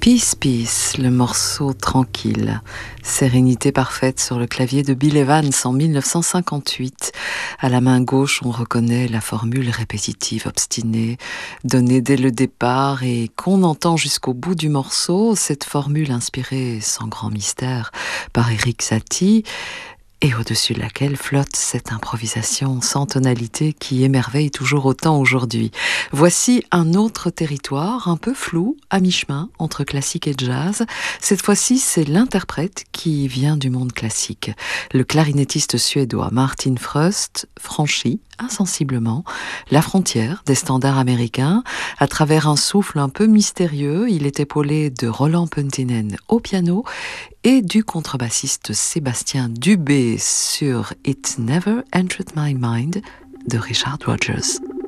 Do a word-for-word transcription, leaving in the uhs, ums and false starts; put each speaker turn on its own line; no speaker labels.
Peace, Peace, le morceau tranquille. Sérénité parfaite sur le clavier de Bill Evans en mille neuf cent cinquante-huit. À la main gauche, on reconnaît la formule répétitive, obstinée, donnée dès le départ et qu'on entend jusqu'au bout du morceau. Cette formule inspirée sans grand mystère par Erik Satie, et au-dessus de laquelle flotte cette improvisation sans tonalité qui émerveille toujours autant aujourd'hui. Voici un autre territoire un peu flou, à mi-chemin entre classique et jazz. Cette fois-ci, c'est l'interprète qui vient du monde classique. Le clarinettiste suédois Martin Fröst franchit insensiblement la frontière des standards américains. À travers un souffle un peu mystérieux, il est épaulé de Roland Puntinen au piano et du contrebassiste Sébastien Dubé sur It Never Entered My Mind de Richard Rodgers.